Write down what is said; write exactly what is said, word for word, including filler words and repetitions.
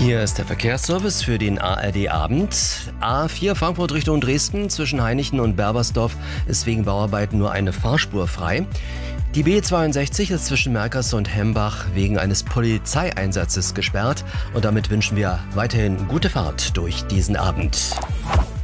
Hier ist der Verkehrsservice für den A R D-Abend. A vier Frankfurt Richtung Dresden zwischen Hainichen und Berbersdorf ist wegen Bauarbeiten nur eine Fahrspur frei. Die B zweiundsechzig ist zwischen Merkers und Hembach wegen eines Polizeieinsatzes gesperrt und damit wünschen wir weiterhin gute Fahrt durch diesen Abend.